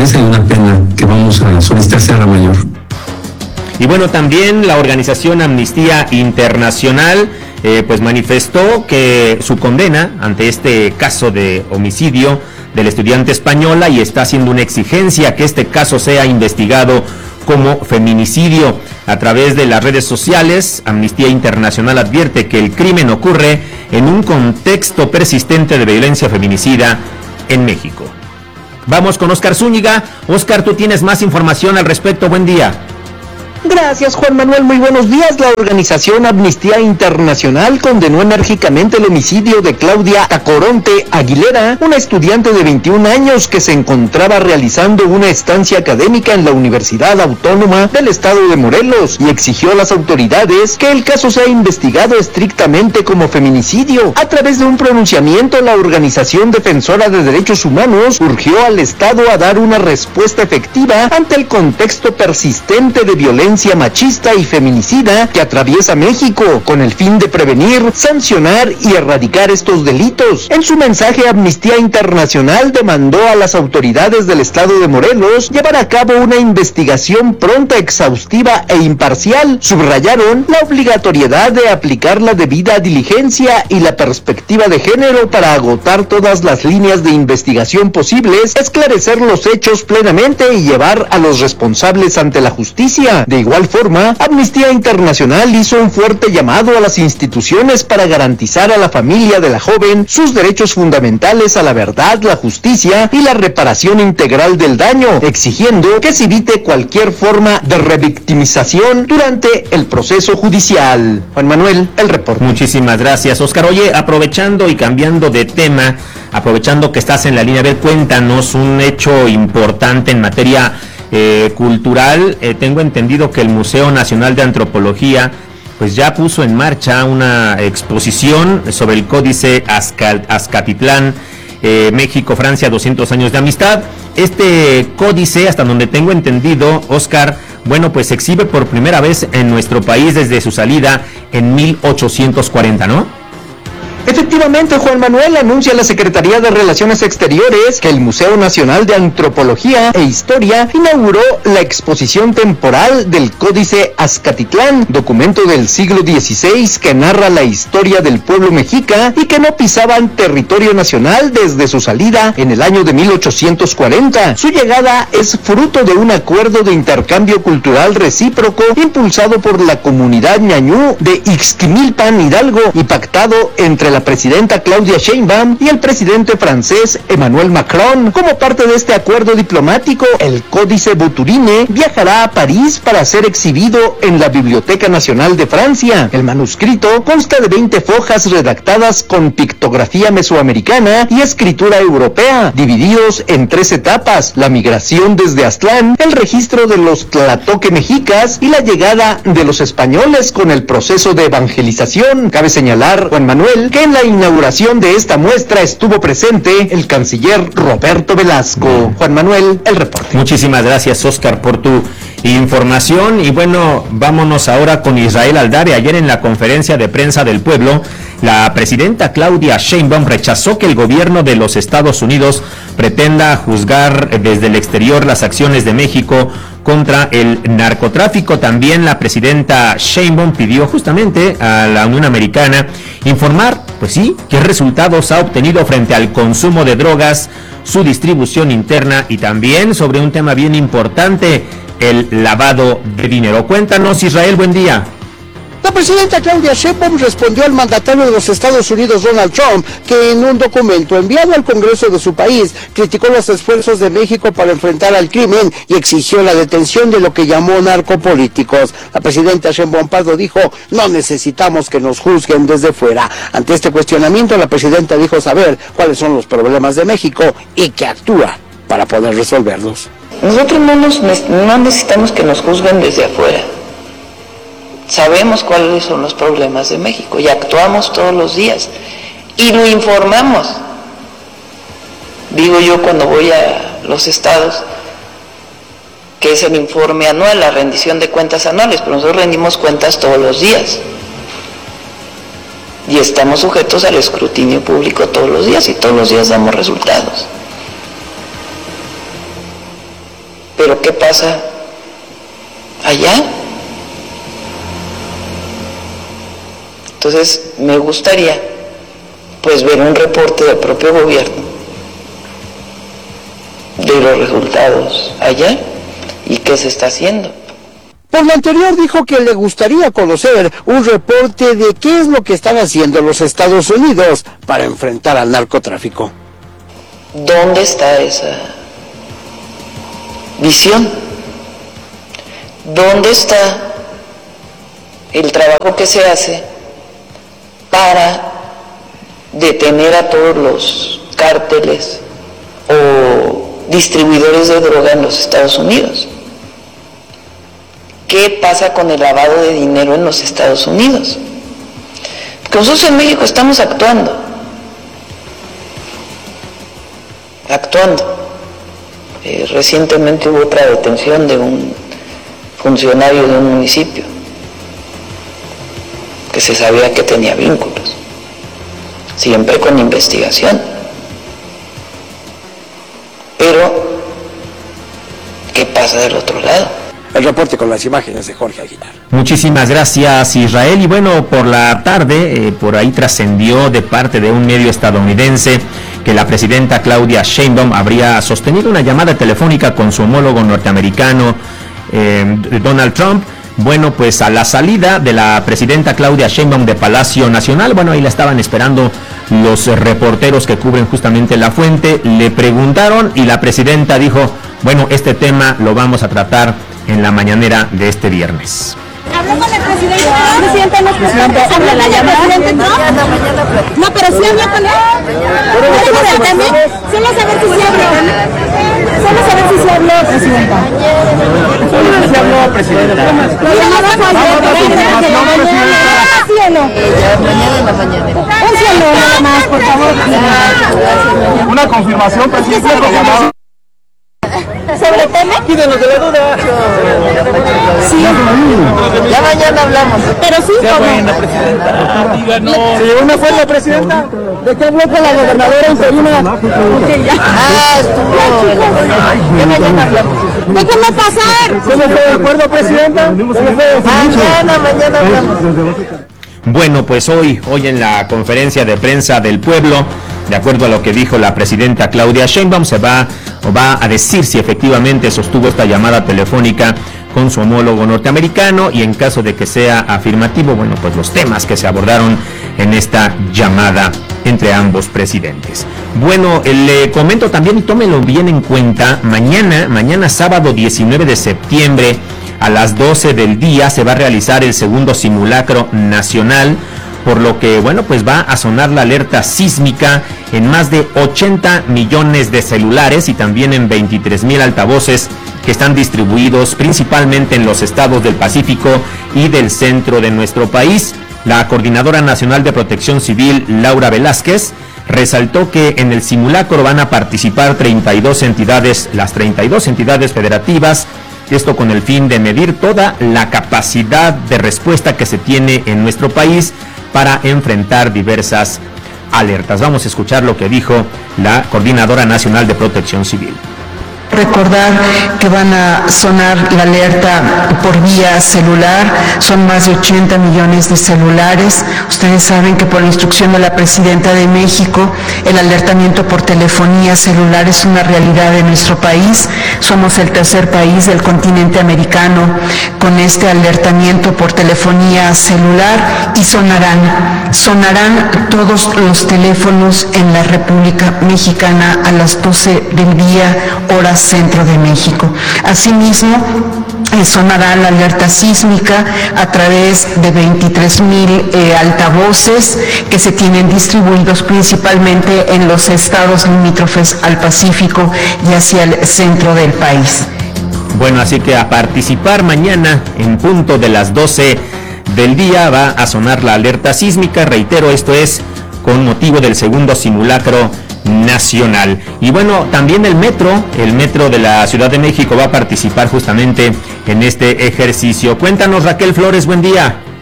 cabeza y una pena que vamos a solicitar sea la mayor. Y bueno, también la organización Amnistía Internacional pues manifestó que su condena ante este caso de homicidio del estudiante española y está haciendo una exigencia que este caso sea investigado como feminicidio. A través de las redes sociales, Amnistía Internacional advierte que el crimen ocurre en un contexto persistente de violencia feminicida en México. Vamos con Óscar Zúñiga. Óscar, tú tienes más información al respecto. Buen día. Gracias, Juan Manuel, muy buenos días. La organización Amnistía Internacional condenó enérgicamente el homicidio de Claudia Tacoronte Aguilera, una estudiante de 21 años que se encontraba realizando una estancia académica en la Universidad Autónoma del Estado de Morelos, y exigió a las autoridades que el caso sea investigado estrictamente como feminicidio. A través de un pronunciamiento, la organización defensora de derechos humanos urgió al Estado a dar una respuesta efectiva ante el contexto persistente de violencia machista y feminicida que atraviesa México, con el fin de prevenir, sancionar y erradicar estos delitos. En su mensaje, Amnistía Internacional demandó a las autoridades del Estado de Morelos llevar a cabo una investigación pronta, exhaustiva e imparcial. Subrayaron la obligatoriedad de aplicar la debida diligencia y la perspectiva de género para agotar todas las líneas de investigación posibles, esclarecer los hechos plenamente y llevar a los responsables ante la justicia. De igual forma, Amnistía Internacional hizo un fuerte llamado a las instituciones para garantizar a la familia de la joven sus derechos fundamentales a la verdad, la justicia y la reparación integral del daño, exigiendo que se evite cualquier forma de revictimización durante el proceso judicial. Juan Manuel, el reporte. Muchísimas gracias, Óscar. Oye, aprovechando y cambiando de tema, aprovechando que estás en la línea, a ver, cuéntanos un hecho importante en materia cultural. Tengo entendido que el Museo Nacional de Antropología pues ya puso en marcha una exposición sobre el Códice Azcatitlán, México-Francia, 200 años de amistad. Este códice, hasta donde tengo entendido, Óscar, bueno, pues se exhibe por primera vez en nuestro país desde su salida en 1840, ¿no? Efectivamente, Juan Manuel, anuncia la Secretaría de Relaciones Exteriores que el Museo Nacional de Antropología e Historia inauguró la exposición temporal del Códice Azcatitlán, documento del siglo XVI que narra la historia del pueblo mexica y que no pisaban territorio nacional desde su salida en el año de 1840. Su llegada es fruto de un acuerdo de intercambio cultural recíproco impulsado por la comunidad ñañú de Ixquimilpan, Hidalgo, y pactado entre la presidenta Claudia Sheinbaum y el presidente francés Emmanuel Macron. Como parte de este acuerdo diplomático, el Códice Bouturine viajará a París para ser exhibido en la Biblioteca Nacional de Francia. El manuscrito consta de 20 hojas redactadas con pictografía mesoamericana y escritura europea, divididos en 3 etapas: la migración desde Aztlán, el registro de los tlatoque mexicas y la llegada de los españoles con el proceso de evangelización. Cabe señalar, Juan Manuel, que en la inauguración de esta muestra estuvo presente el canciller Roberto Velasco. Juan Manuel, el reporte. Muchísimas gracias, Óscar, por tu información. Y bueno, vámonos ahora con Israel Aldave. Ayer en la conferencia de prensa del pueblo, la presidenta Claudia Sheinbaum rechazó que el gobierno de los Estados Unidos pretenda juzgar desde el exterior las acciones de México contra el narcotráfico. También la presidenta Sheinbaum pidió justamente a la Unión Americana informar, pues sí, qué resultados ha obtenido frente al consumo de drogas, su distribución interna y también sobre un tema bien importante, el lavado de dinero. Cuéntanos, Israel, buen día. La presidenta Claudia Sheinbaum respondió al mandatario de los Estados Unidos, Donald Trump, que en un documento enviado al Congreso de su país criticó los esfuerzos de México para enfrentar al crimen y exigió la detención de lo que llamó narcopolíticos. La presidenta Sheinbaum Pardo dijo: no necesitamos que nos juzguen desde fuera. Ante este cuestionamiento, la presidenta dijo saber cuáles son los problemas de México y que actúa para poder resolverlos. Nosotros no necesitamos que nos juzguen desde afuera. Sabemos cuáles son los problemas de México y actuamos todos los días y lo informamos. Digo yo cuando voy a los estados que es el informe anual, la rendición de cuentas anuales, pero nosotros rendimos cuentas todos los días y estamos sujetos al escrutinio público todos los días y todos los días damos resultados. Pero ¿qué pasa allá? Entonces me gustaría pues ver un reporte del propio gobierno de los resultados allá y qué se está haciendo. Por lo anterior dijo que le gustaría conocer un reporte de qué es lo que están haciendo los Estados Unidos para enfrentar al narcotráfico. ¿Dónde está esa visión? ¿Dónde está el trabajo que se hace para detener a todos los cárteles o distribuidores de droga en los Estados Unidos? ¿Qué pasa con el lavado de dinero en los Estados Unidos? Porque nosotros en México estamos actuando. Recientemente hubo otra detención de un funcionario de un municipio que se sabía que tenía vínculos, siempre con investigación. Pero, ¿qué pasa del otro lado? El reporte con las imágenes de Jorge Aguilar. Muchísimas gracias, Israel. Y bueno, por la tarde, por ahí trascendió de parte de un medio estadounidense que la presidenta Claudia Sheinbaum habría sostenido una llamada telefónica con su homólogo norteamericano, Donald Trump. Bueno, pues a la salida de la presidenta Claudia Sheinbaum de Palacio Nacional, bueno, ahí la estaban esperando los reporteros que cubren justamente la fuente, le preguntaron y la presidenta dijo, bueno, este tema lo vamos a tratar en la mañanera de este viernes. ¿Habló con el presidente? ¿Presidente no está sobre la llamada? No, pero sí habló con él. Solo saber si se habló. Solo saber si se habló, presidenta. Solo se habló, presidenta. La llamada fue ayer. ¿Sí o no? Mañana en la mañana. Un cielo nada más, por favor. Una confirmación, presidenta. ¿Sobre tema? Quídenos de la duda. Sí. Ya mañana hablamos. Pero sí, Qué buena, presidenta. Díganos. ¿Se llevó una fuerza, presidenta? ¿de qué habló con la gobernadora interina? Estuvo. Ya mañana hablamos. Déjenme pasar. ¿Cómo fue de acuerdo, presidenta? Mañana hablamos. Bueno, pues hoy en la conferencia de prensa del pueblo, de acuerdo a lo que dijo la presidenta Claudia Sheinbaum, va a decir si efectivamente sostuvo esta llamada telefónica con su homólogo norteamericano y en caso de que sea afirmativo, bueno, pues los temas que se abordaron en esta llamada entre ambos presidentes. Bueno, le comento también y tómenlo bien en cuenta, mañana sábado 19 de septiembre a las 12 del día se va a realizar el segundo simulacro nacional, por lo que, bueno, pues va a sonar la alerta sísmica en más de 80 millones de celulares y también en 23,000 altavoces que están distribuidos principalmente en los estados del Pacífico y del centro de nuestro país. La Coordinadora Nacional de Protección Civil, Laura Velázquez, resaltó que en el simulacro van a participar 32 entidades, las 32 entidades federativas, esto con el fin de medir toda la capacidad de respuesta que se tiene en nuestro país para enfrentar diversas alertas. Vamos a escuchar lo que dijo la Coordinadora Nacional de Protección Civil. Recordar que van a sonar la alerta por vía celular, son más de 80 millones de celulares. Ustedes saben que por instrucción de la Presidenta de México, el alertamiento por telefonía celular es una realidad de nuestro país. Somos el tercer país del continente americano con este alertamiento por telefonía celular y sonarán todos los teléfonos en la República Mexicana a las 12 del día, hora centro de México. Asimismo, sonará la alerta sísmica a través de 23,000 altavoces que se tienen distribuidos principalmente en los estados limítrofes al Pacífico y hacia el centro del país. Bueno, así que a participar mañana en punto de las 12 del día va a sonar la alerta sísmica. Reitero, esto es con motivo del segundo simulacro nacional. Y bueno, también el metro de la Ciudad de México va a participar justamente en este ejercicio. Cuéntanos, Raquel Flores, buen día.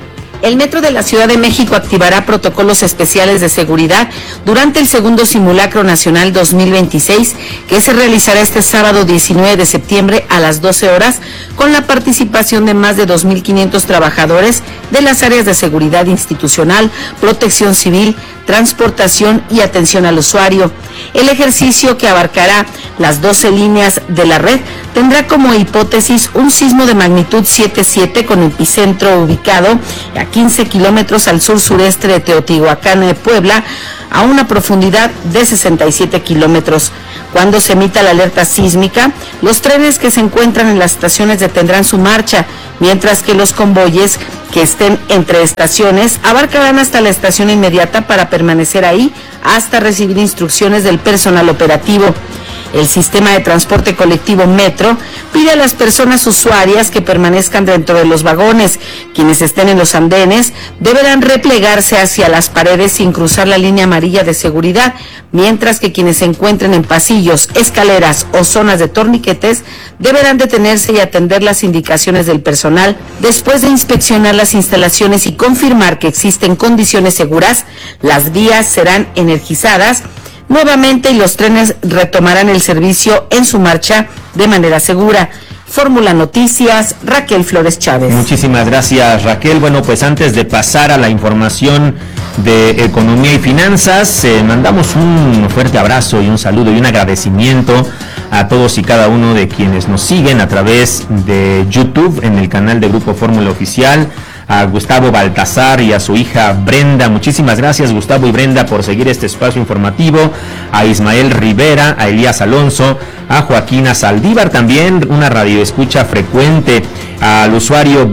El Metro de la Ciudad de México activará protocolos especiales de seguridad durante el segundo simulacro nacional 2026, que se realizará este sábado 19 de septiembre a las 12 horas, con la participación de más de 2.500 trabajadores de las áreas de seguridad institucional, protección civil, transportación y atención al usuario. El ejercicio, que abarcará las 12 líneas de la red, tendrá como hipótesis un sismo de magnitud 7.7 con epicentro ubicado a 15 kilómetros al sur-sureste de Teotihuacán, Puebla, a una profundidad de 67 kilómetros. Cuando se emita la alerta sísmica, los trenes que se encuentran en las estaciones detendrán su marcha, mientras que los convoyes que estén entre estaciones abarcarán hasta la estación inmediata para permanecer ahí hasta recibir instrucciones del personal operativo. El sistema de transporte colectivo Metro pide a las personas usuarias que permanezcan dentro de los vagones. Quienes estén en los andenes deberán replegarse hacia las paredes sin cruzar la línea amarilla de seguridad, mientras que quienes se encuentren en pasillos, escaleras o zonas de torniquetes deberán detenerse y atender las indicaciones del personal. Después de inspeccionar las instalaciones y confirmar que existen condiciones seguras, las vías serán energizadas nuevamente y los trenes retomarán el servicio en su marcha de manera segura. Fórmula Noticias, Raquel Flores Chávez. Muchísimas gracias, Raquel. Bueno, pues antes de pasar a la información de economía y finanzas, mandamos un fuerte abrazo y un saludo y un agradecimiento a todos y cada uno de quienes nos siguen a través de YouTube en el canal de Grupo Fórmula Oficial. A Gustavo Baltazar y a su hija Brenda, muchísimas gracias Gustavo y Brenda por seguir este espacio informativo, a Ismael Rivera, a Elías Alonso, a Joaquina Saldívar también, una radioescucha frecuente, al usuario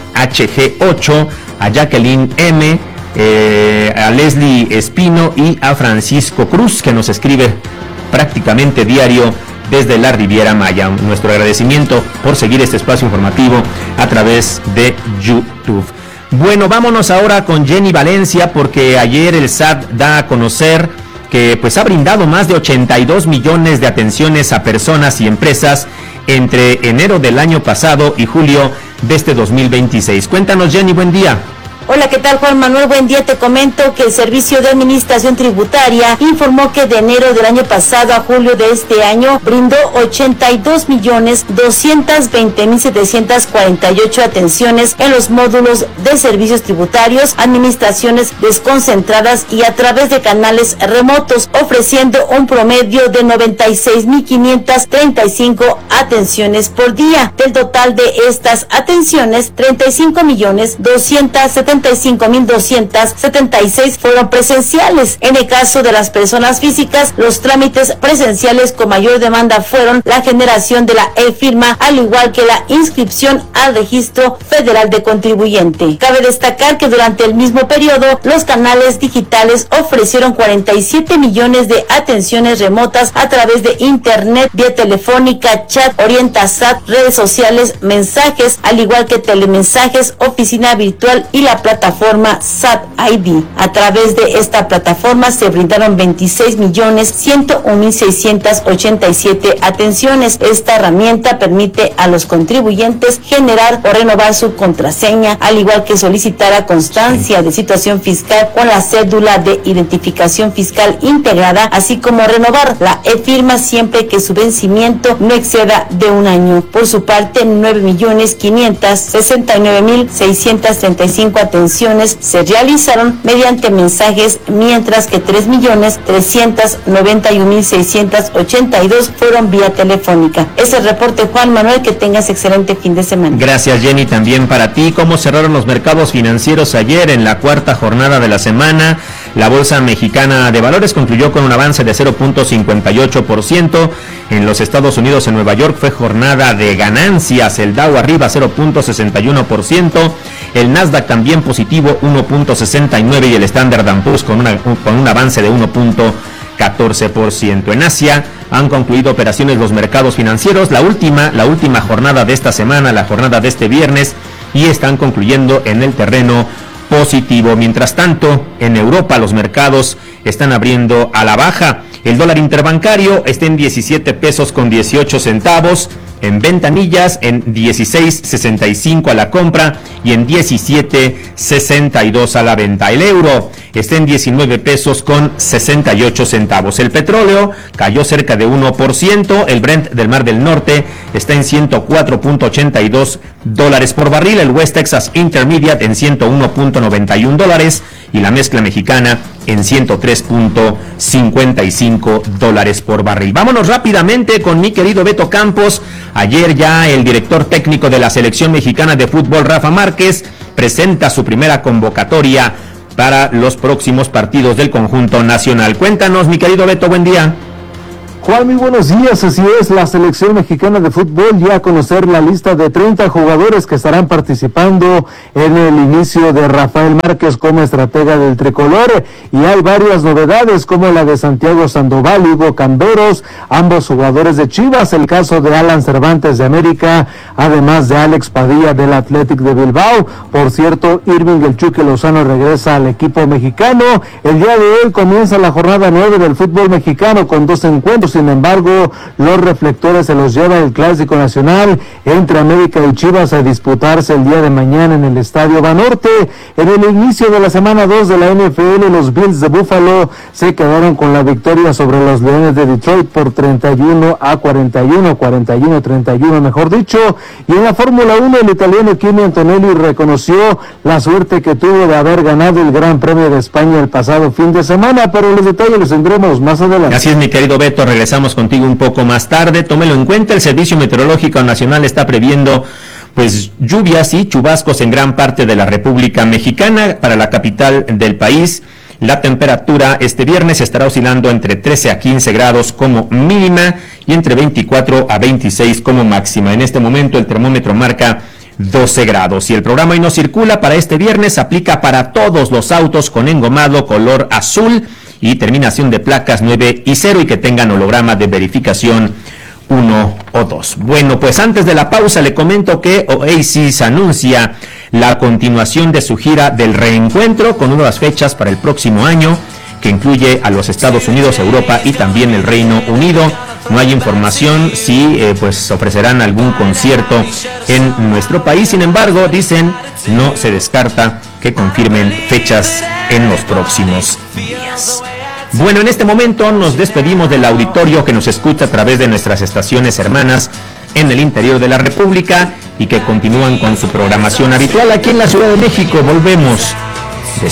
BHG8, a Jacqueline M, a Leslie Espino y a Francisco Cruz, que nos escribe prácticamente diario desde la Riviera Maya. Nuestro agradecimiento por seguir este espacio informativo a través de YouTube. Bueno, vámonos ahora con Jenny Valencia, porque ayer el SAT da a conocer que pues ha brindado más de 82 millones de atenciones a personas y empresas entre enero del año pasado y julio de este 2026. Cuéntanos, Jenny, buen día. Hola, ¿qué tal, Juan Manuel? Buen día. Te comento que el Servicio de Administración Tributaria informó que de enero del año pasado a julio de este año brindó 82.220.748 atenciones en los módulos de servicios tributarios, administraciones desconcentradas y a través de canales remotos, ofreciendo un promedio de 96.535 atenciones por día. Del total de estas atenciones, 35.275.276 fueron presenciales. En el caso de las personas físicas, los trámites presenciales con mayor demanda fueron la generación de la e-firma, al igual que la inscripción al Registro Federal de Contribuyente. Cabe destacar que durante el mismo periodo, los canales digitales ofrecieron 47 millones de atenciones remotas a través de Internet, vía telefónica, chat, OrientaSat, redes sociales, mensajes, al igual que telemensajes, oficina virtual y la plataforma SAT ID. A través de esta plataforma se brindaron 26.101.687 atenciones. Esta herramienta permite a los contribuyentes generar o renovar su contraseña, al igual que solicitar a constancia de situación fiscal con la cédula de identificación fiscal integrada, así como renovar la e-firma siempre que su vencimiento no exceda de un año. Por su parte, 9.569.635 atenciones se realizaron mediante mensajes, mientras que 3.391.682 fueron vía telefónica. Es el reporte, Juan Manuel, que tengas excelente fin de semana. Gracias, Jenny, también para ti. ¿Cómo cerraron los mercados financieros ayer en la cuarta jornada de la semana? La Bolsa Mexicana de Valores concluyó con un avance de 0.58%. En los Estados Unidos, en Nueva York, fue jornada de ganancias. El Dow arriba 0.61%. El Nasdaq también positivo 1.69% y el Standard & Poor's con un avance de 1.14%. En Asia han concluido operaciones los mercados financieros, la última jornada de esta semana, la jornada de este viernes, y están concluyendo en el terreno positivo. Mientras tanto, en Europa los mercados están abriendo a la baja. El dólar interbancario está en 17 pesos con 18 centavos. en ventanillas en 16.65 a la compra y en 17.62 a la venta. El euro está en 19 pesos con 68 centavos. El petróleo cayó cerca de 1%. El Brent del Mar del Norte está en $104.82 por barril. El West Texas Intermediate en $101.91 y la mezcla mexicana en $103.55 por barril. Vámonos rápidamente con mi querido Beto Campos. Ayer ya el director técnico de la selección mexicana de fútbol, Rafa Márquez, presenta su primera convocatoria para los próximos partidos del conjunto nacional. Cuéntanos, mi querido Beto, buen día. Juan, muy buenos días. Así es, la selección mexicana de fútbol ya a conocer la lista de 30 jugadores que estarán participando en el inicio de Rafael Márquez como estratega del tricolor, y hay varias novedades como la de Santiago Sandoval, Hugo Camberos, ambos jugadores de Chivas, el caso de Alan Cervantes de América, además de Alex Padilla del Athletic de Bilbao. Por cierto, Irving El Chucky Lozano regresa al equipo mexicano. El día de hoy comienza la jornada 9 del fútbol mexicano con 2 encuentros. Sin embargo, los reflectores se los lleva el Clásico Nacional entre América y Chivas a disputarse el día de mañana en el Estadio Banorte. En el inicio de la semana 2 de la NFL, los Bills de Buffalo se quedaron con la victoria sobre los Leones de Detroit por 41-31, mejor dicho. Y en la Fórmula 1, el italiano Kimi Antonelli reconoció la suerte que tuvo de haber ganado el Gran Premio de España el pasado fin de semana, pero los detalles los tendremos más adelante. Así es, mi querido Beto, regresamos contigo un poco más tarde. Tómelo en cuenta, el Servicio Meteorológico Nacional está previendo pues lluvias y chubascos en gran parte de la República Mexicana. Para la capital del país, la temperatura este viernes estará oscilando entre 13 a 15 grados como mínima y entre 24 a 26 como máxima. En este momento el termómetro marca 12 grados y el programa Hoy No Circula para este viernes aplica para todos los autos con engomado color azul y terminación de placas 9 y 0 y que tengan holograma de verificación 1 o 2. Bueno, pues antes de la pausa le comento que Oasis anuncia la continuación de su gira del reencuentro con nuevas fechas para el próximo año, que incluye a los Estados Unidos, Europa y también el Reino Unido. No hay información si pues ofrecerán algún concierto en nuestro país. Sin embargo, dicen, no se descarta que confirmen fechas en los próximos días. Bueno, en este momento nos despedimos del auditorio que nos escucha a través de nuestras estaciones hermanas en el interior de la República y que continúan con su programación habitual aquí en la Ciudad de México. Volvemos